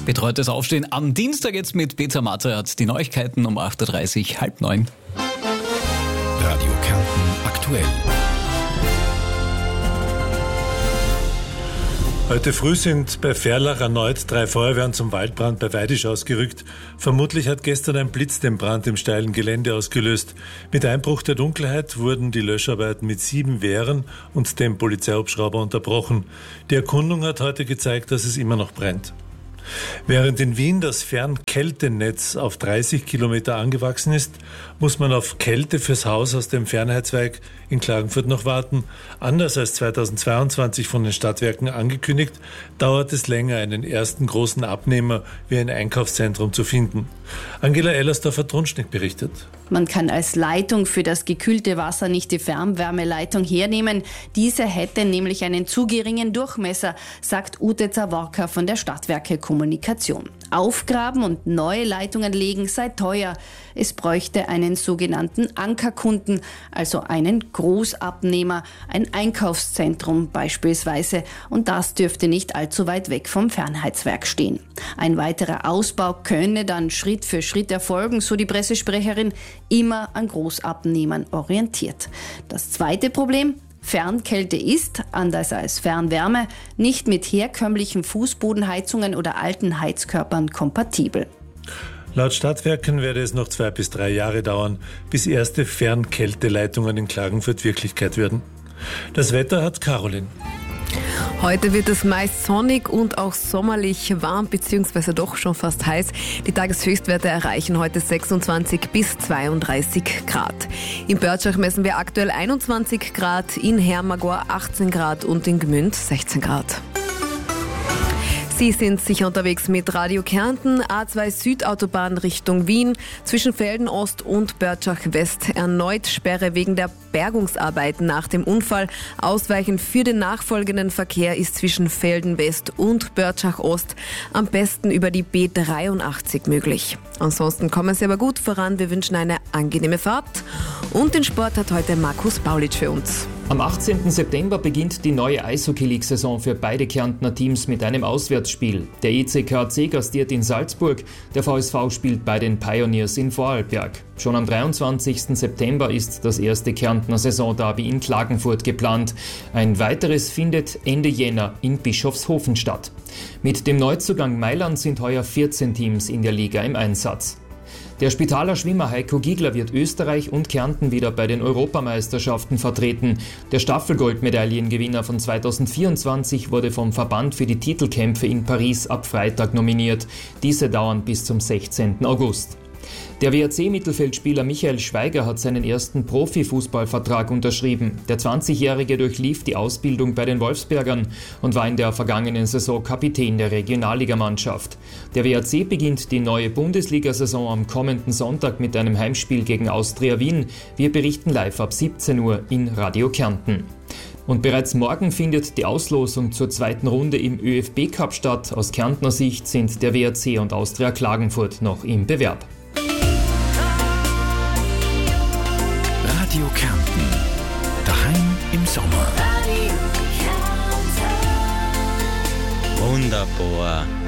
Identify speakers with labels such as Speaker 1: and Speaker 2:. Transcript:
Speaker 1: Betreutes Aufstehen am Dienstag jetzt mit Peter Matrat. Die Neuigkeiten um 8.30 Uhr, 8:30.
Speaker 2: Radio Kärnten aktuell.
Speaker 3: Heute früh sind bei Ferlach erneut 3 Feuerwehren zum Waldbrand bei Weidisch ausgerückt. Vermutlich hat gestern ein Blitz den Brand im steilen Gelände ausgelöst. Mit Einbruch der Dunkelheit wurden die Löscharbeiten mit 7 Wehren und dem Polizeihubschrauber unterbrochen. Die Erkundung hat heute gezeigt, dass es immer noch brennt. Während in Wien das Fernkältenetz auf 30 Kilometer angewachsen ist, muss man auf Kälte fürs Haus aus dem Fernheizwerk in Klagenfurt noch warten. Anders als 2022 von den Stadtwerken angekündigt, dauert es länger, einen ersten großen Abnehmer wie ein Einkaufszentrum zu finden. Angela Ellersdorfer-Trunschnick berichtet.
Speaker 4: Man kann als Leitung für das gekühlte Wasser nicht die Fernwärmeleitung hernehmen. Diese hätte nämlich einen zu geringen Durchmesser, sagt Ute Zaworka von der Stadtwerke Kommunikation. Aufgraben und neue Leitungen legen sei teuer. Es bräuchte einen sogenannten Ankerkunden, also einen Großabnehmer, ein Einkaufszentrum beispielsweise. Und das dürfte nicht allzu weit weg vom Fernheizwerk stehen. Ein weiterer Ausbau könne dann Schritt für Schritt erfolgen, so die Pressesprecherin, immer an Großabnehmern orientiert. Das zweite Problem: Fernkälte ist, anders als Fernwärme, nicht mit herkömmlichen Fußbodenheizungen oder alten Heizkörpern kompatibel.
Speaker 3: Laut Stadtwerken werde es noch 2 bis 3 Jahre dauern, bis erste Fernkälteleitungen in Klagenfurt Wirklichkeit werden. Das Wetter hat Caroline.
Speaker 5: Heute wird es meist sonnig und auch sommerlich warm bzw. doch schon fast heiß. Die Tageshöchstwerte erreichen heute 26 bis 32 Grad. In Börtschach messen wir aktuell 21 Grad, in Hermagor 18 Grad und in Gmünd 16 Grad. Sie sind sicher unterwegs mit Radio Kärnten, A2 Südautobahn Richtung Wien, zwischen Velden Ost und Börtschach West erneut Sperre wegen der Bergungsarbeiten nach dem Unfall. Ausweichen für den nachfolgenden Verkehr ist zwischen Velden West und Börtschach Ost am besten über die B83 möglich. Ansonsten kommen Sie aber gut voran, wir wünschen eine angenehme Fahrt und den Sport hat heute Markus Paulitsch für uns.
Speaker 6: Am 18. September beginnt die neue Eishockey-League-Saison für beide Kärntner Teams mit einem Auswärtsspiel. Der ECKC gastiert in Salzburg, der VSV spielt bei den Pioneers in Vorarlberg. Schon am 23. September ist das erste Kärntner Saisonderby in Klagenfurt geplant. Ein weiteres findet Ende Jänner in Bischofshofen statt. Mit dem Neuzugang Mailand sind heuer 14 Teams in der Liga im Einsatz. Der Spitaler Schwimmer Heiko Giegler wird Österreich und Kärnten wieder bei den Europameisterschaften vertreten. Der Staffelgoldmedaillengewinner von 2024 wurde vom Verband für die Titelkämpfe in Paris ab Freitag nominiert. Diese dauern bis zum 16. August. Der WRC-Mittelfeldspieler Michael Schweiger hat seinen ersten Profifußballvertrag unterschrieben. Der 20-Jährige durchlief die Ausbildung bei den Wolfsbergern und war in der vergangenen Saison Kapitän der Regionalligamannschaft. Der WRC beginnt die neue Bundesliga-Saison am kommenden Sonntag mit einem Heimspiel gegen Austria Wien. Wir berichten live ab 17 Uhr in Radio Kärnten. Und bereits morgen findet die Auslosung zur zweiten Runde im ÖFB-Cup statt. Aus Kärntner Sicht sind der WRC und Austria Klagenfurt noch im Bewerb.
Speaker 2: Radio Kärnten. Daheim im Sommer.
Speaker 7: Wunderbar.